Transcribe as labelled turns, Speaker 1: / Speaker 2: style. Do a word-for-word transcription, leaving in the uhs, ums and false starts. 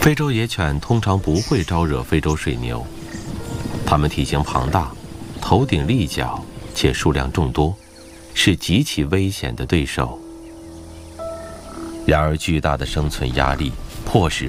Speaker 1: 非洲野犬通常不会招惹非洲水牛，它们体型庞大，头顶立角，且数量众多，是极其危险的对手。然而，巨大的生存压力迫使